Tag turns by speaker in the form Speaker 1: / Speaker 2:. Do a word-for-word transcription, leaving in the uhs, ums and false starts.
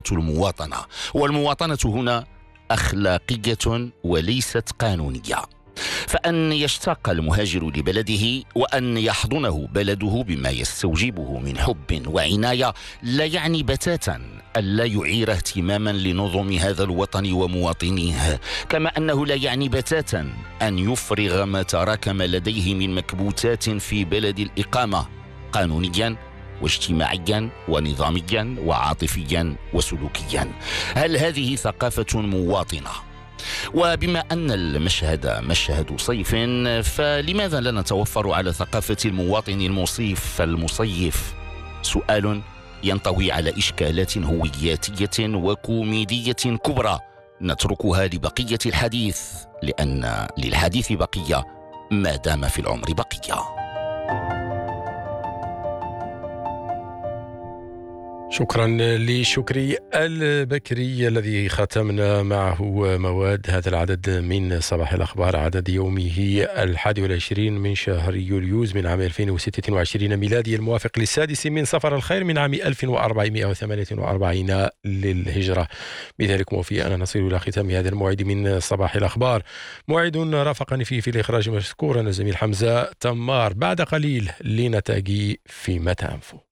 Speaker 1: المواطنة، والمواطنة هنا أخلاقية وليست قانونية. فأن يشتاق المهاجر لبلده وأن يحضنه بلده بما يستوجبه من حب وعناية لا يعني بتاتا ألا يعير اهتماما لنظم هذا الوطن ومواطنيه، كما أنه لا يعني بتاتا أن يفرغ ما تراكم لديه من مكبوتات في بلد الإقامة قانونيا واجتماعيا ونظاميا وعاطفيا وسلوكيا. هل هذه ثقافة مواطنة؟ وبما أن المشهد مشهد صيف، فلماذا لا نتوفر على ثقافة المواطن المصيف المصيف؟ سؤال ينطوي على إشكالات هوياتية وكوميدية كبرى نتركها لبقية الحديث، لأن للحديث بقية ما دام في العمر بقية.
Speaker 2: شكرا لشكري البكري الذي ختمنا معه مواد هذا العدد من صباح الأخبار، عدد يومه الحادي والعشرين من شهر يوليوز من عام ألفين وستة وعشرين ميلادي، الموافق للسادس من صفر الخير من عام ألف وأربعمائة وثمانية وأربعين للهجرة. بذلك موفي أنا نصل إلى ختام هذا الموعد من صباح الأخبار، موعد رافقني فيه في الإخراج مشكورا الزميل حمزة تمار. بعد قليل لنتاجي في متى أنفو.